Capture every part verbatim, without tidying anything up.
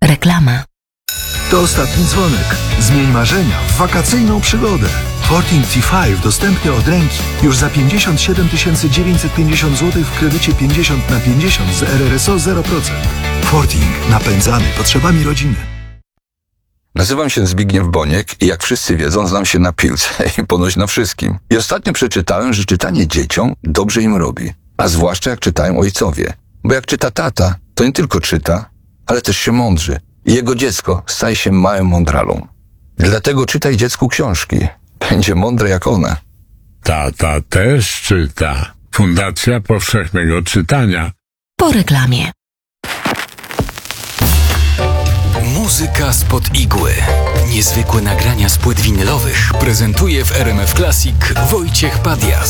Reklama. To ostatni dzwonek. Zmień marzenia w wakacyjną przygodę. Forting T pięć dostępny od ręki już za pięćdziesiąt siedem tysięcy dziewięćset pięćdziesiąt złotych w kredycie pięćdziesiąt na pięćdziesiąt z R R S O zero procent. Forting. Napędzany potrzebami rodziny. Nazywam się Zbigniew Boniek i jak wszyscy wiedzą, znam się na piłce i ponoć na wszystkim. I ostatnio przeczytałem, że czytanie dzieciom dobrze im robi. A zwłaszcza jak czytają ojcowie. Bo jak czyta tata, to nie tylko czyta, ale też się mądrzy. I jego dziecko staje się małym mądralą. Dlatego czytaj dziecku książki. Będzie mądre jak one. Tata też czyta. Fundacja Powszechnego Czytania. Po reklamie. Muzyka spod igły. Niezwykłe nagrania z płyt winylowych prezentuje w R M F Classic Wojciech Padias.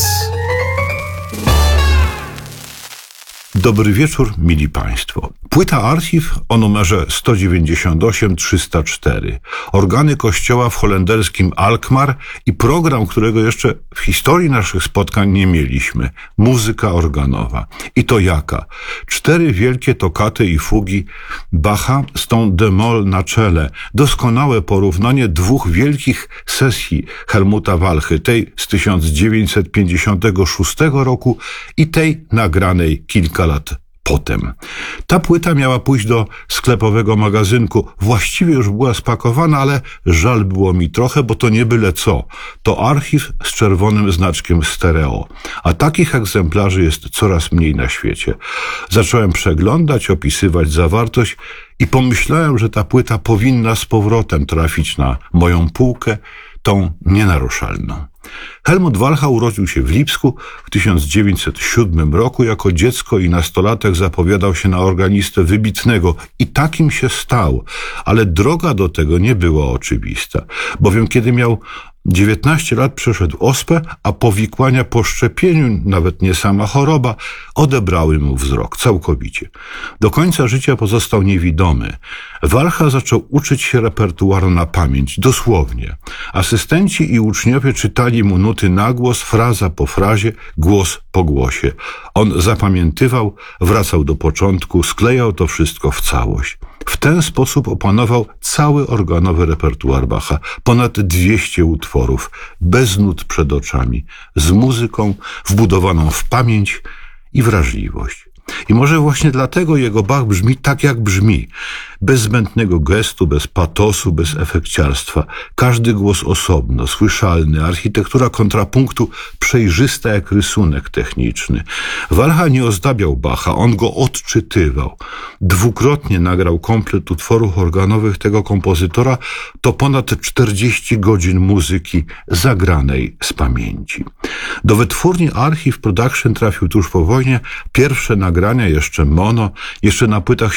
Dobry wieczór, mili Państwo. Płyta Archiw o numerze sto dziewięćdziesiąt osiem trzysta cztery. Organy kościoła w holenderskim Alkmaar i program, którego jeszcze w historii naszych spotkań nie mieliśmy. Muzyka organowa. I to jaka? Cztery wielkie tokaty i fugi Bacha z tą d-moll na czele. Doskonałe porównanie dwóch wielkich sesji Helmuta Walchy. Tej z tysiąc dziewięćset pięćdziesiątego szóstego roku i tej nagranej kilka lat potem. Ta płyta miała pójść do sklepowego magazynku. Właściwie już była spakowana, ale żal było mi trochę, bo to nie byle co. To archiw z czerwonym znaczkiem stereo. A takich egzemplarzy jest coraz mniej na świecie. Zacząłem przeglądać, opisywać zawartość i pomyślałem, że ta płyta powinna z powrotem trafić na moją półkę, tą nienaruszalną. Helmut Walcha urodził się w Lipsku w tysiąc dziewięćset siódmym roku. Jako dziecko i nastolatek zapowiadał się na organistę wybitnego i takim się stał, ale droga do tego nie była oczywista, bowiem kiedy miał dziewiętnaście lat przeszedł ospę, a powikłania po szczepieniu, nawet nie sama choroba, odebrały mu wzrok całkowicie. Do końca życia pozostał niewidomy. Walcha zaczął uczyć się repertuaru na pamięć, dosłownie. Asystenci i uczniowie czytali mu nuty na głos, fraza po frazie, głos po głosie. On zapamiętywał, wracał do początku, sklejał to wszystko w całość. W ten sposób opanował cały organowy repertuar Bacha, ponad dwieście utworów, bez nut przed oczami, z muzyką wbudowaną w pamięć i wrażliwość. I może właśnie dlatego jego Bach brzmi tak, jak brzmi. Bez zbędnego gestu, bez patosu, bez efekciarstwa. Każdy głos osobno, słyszalny, architektura kontrapunktu przejrzysta jak rysunek techniczny. Walcha nie ozdabiał Bacha, on go odczytywał. Dwukrotnie nagrał komplet utworów organowych tego kompozytora, to ponad czterdzieści godzin muzyki zagranej z pamięci. Do wytwórni Archiv Production trafił tuż po wojnie. Pierwsze nagrania, jeszcze mono, jeszcze na płytach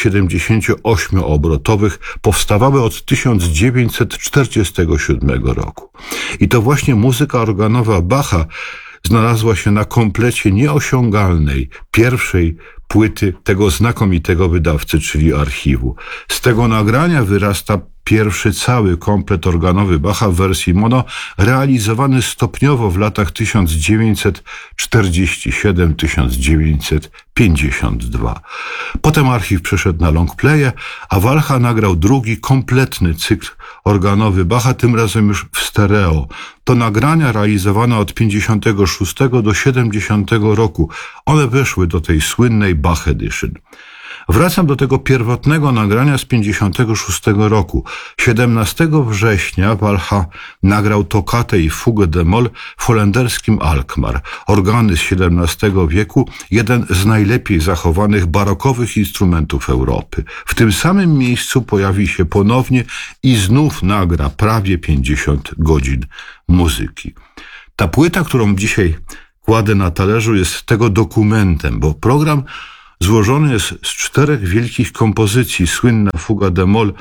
siedemdziesięcioośmiobrotowych, powstawały od tysiąc dziewięćset czterdziestego siódmego roku. I to właśnie muzyka organowa Bacha znalazła się na komplecie nieosiągalnej, pierwszej płyty tego znakomitego wydawcy, czyli Archiwu. Z tego nagrania wyrasta pierwszy cały komplet organowy Bacha w wersji mono, realizowany stopniowo w latach tysiąc dziewięćset czterdziesty siódmy do tysiąc dziewięćset pięćdziesiątego drugiego. Potem Archiw przeszedł na longplaye, a Walcha nagrał drugi, kompletny cykl organowy Bacha, tym razem już w stereo. To nagrania realizowane od pięćdziesiątego szóstego do siedemdziesiątego roku. One weszły do tej słynnej Bach Edition. Wracam do tego pierwotnego nagrania z pięćdziesiątego szóstego roku. siedemnastego września Walcha nagrał tokatę i fugę d-moll w holenderskim Alkmaar. Organy z siedemnastego wieku, jeden z najlepiej zachowanych barokowych instrumentów Europy. W tym samym miejscu pojawi się ponownie i znów nagra prawie pięćdziesiąt godzin muzyki. Ta płyta, którą dzisiaj kładę na talerzu, jest tego dokumentem, bo program złożony jest z czterech wielkich kompozycji. Słynna fuga d-moll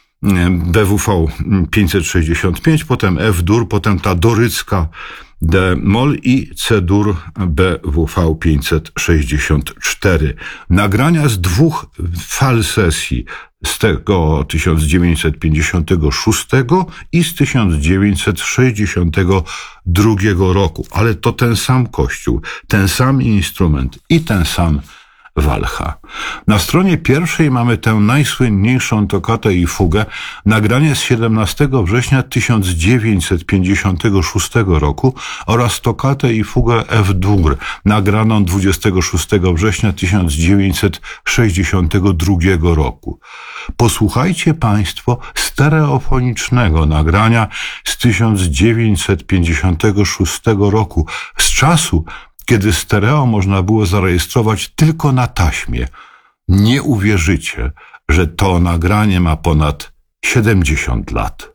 B W V pięćset sześćdziesiąt pięć, potem F-dur, potem ta dorycka d-moll i C-dur B W V pięćset sześćdziesiąt cztery. Nagrania z dwóch fal sesji, z tego tysiąc dziewięćset pięćdziesiątego szóstego i z tysiąc dziewięćset sześćdziesiątego drugiego roku. Ale to ten sam kościół, ten sam instrument i ten sam Walcha. Na stronie pierwszej mamy tę najsłynniejszą tokatę i fugę, nagranie z siedemnastego września tysiąc dziewięćset pięćdziesiątego szóstego roku oraz tokatę i fugę F-dur, nagraną dwudziestego szóstego września tysiąc dziewięćset sześćdziesiątego drugiego roku. Posłuchajcie Państwo stereofonicznego nagrania z tysiąc dziewięćset pięćdziesiątego szóstego roku, z czasu, kiedy stereo można było zarejestrować tylko na taśmie. Nie uwierzycie, że to nagranie ma ponad siedemdziesiąt lat.